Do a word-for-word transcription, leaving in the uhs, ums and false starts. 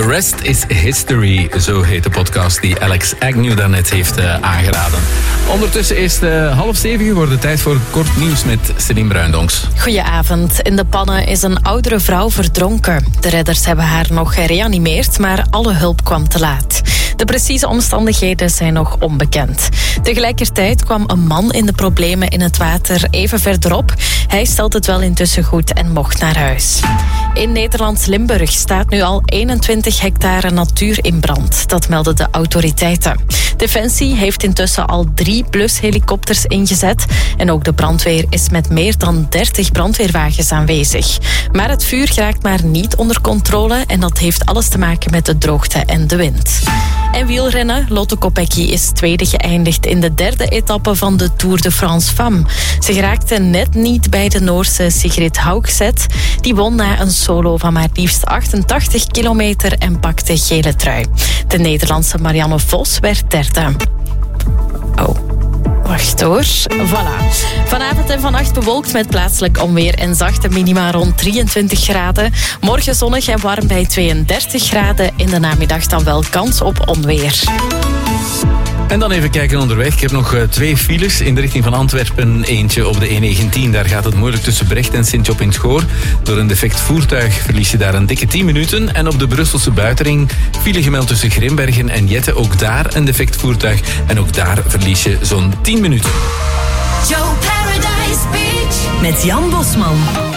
The Rest is History, zo heet de podcast die Alex Agnew daarnet heeft uh, aangeraden. Ondertussen is het uh, half zeven geworden. Tijd voor kort nieuws met Celine Bruindonks. Goedenavond. In de Pannen is een oudere vrouw verdronken. De redders hebben haar nog gereanimeerd, maar alle hulp kwam te laat. De precieze omstandigheden zijn nog onbekend. Tegelijkertijd kwam een man in de problemen in het water even verderop. Hij stelt het wel intussen goed en mocht naar huis. In Nederlands Limburg staat nu al eenentwintig hectare natuur in brand. Dat melden de autoriteiten. Defensie heeft intussen al drie blushelikopters ingezet. En ook de brandweer is met meer dan dertig brandweerwagens aanwezig. Maar het vuur geraakt maar niet onder controle. En dat heeft alles te maken met de droogte en de wind. En wielrennen. Lotte Kopecky is tweede geëindigd in de derde etappe van de Tour de France Femme. Ze geraakte net niet bij de Noorse Sigrid Haugset. Die won na een solo van maar liefst achtentachtig kilometer en pakte gele trui. De Nederlandse Marianne Vos werd derde. Oh. Wacht hoor. Voilà. Vanavond en vannacht bewolkt met plaatselijk onweer en zachte minima rond drieëntwintig graden. Morgen zonnig en warm bij tweeëndertig graden. In de namiddag dan wel kans op onweer. En dan even kijken onderweg. Ik heb nog uh, twee files in de richting van Antwerpen. Eentje op de E negentien. Daar gaat het moeilijk tussen Brecht en Sint-Job-in-het-Goor. Door een defect voertuig verlies je daar een dikke tien minuten. En op de Brusselse buitenring file gemeld tussen Grimbergen en Jette. Ook daar een defect voertuig. En ook daar verlies je zo'n tien minuten. Joe Paradise Beach met Jan Bosman.